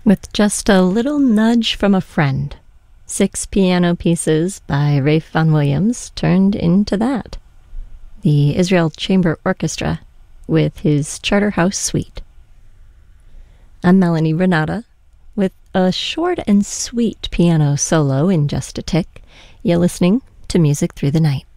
With just a little nudge from a friend, 6 piano pieces by Ralph Vaughan Williams turned into that. The Israel Chamber Orchestra with his Charterhouse Suite. I'm Melanie Renata with a short and sweet piano solo in just a tick. You're listening to Music Through the Night.